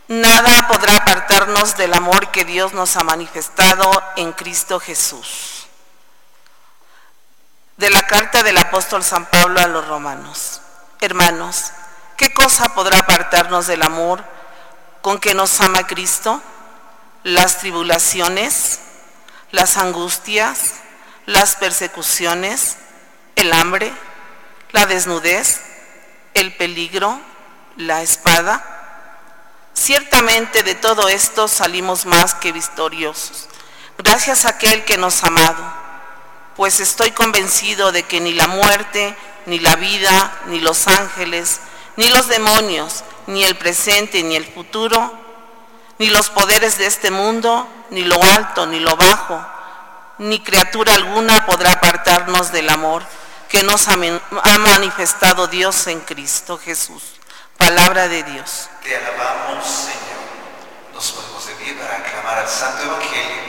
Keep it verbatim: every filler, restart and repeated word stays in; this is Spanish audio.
Nada podrá apartarnos del amor que Dios nos ha manifestado en Cristo Jesús. De la carta del apóstol San Pablo a los romanos. Hermanos, ¿qué cosa podrá apartarnos del amor con que nos ama Cristo? Las tribulaciones, las angustias, las persecuciones, el hambre, la desnudez, el peligro, la espada. Ciertamente de todo esto salimos más que victoriosos, gracias a aquel que nos ha amado, pues estoy convencido de que ni la muerte, ni la vida, ni los ángeles, ni los demonios, ni el presente, ni el futuro, ni los poderes de este mundo, ni lo alto, ni lo bajo, ni criatura alguna podrá apartarnos del amor que nos ha manifestado Dios en Cristo Jesús. Palabra de Dios. Te alabamos, Señor. Nos ponemos de pie para aclamar al Santo Evangelio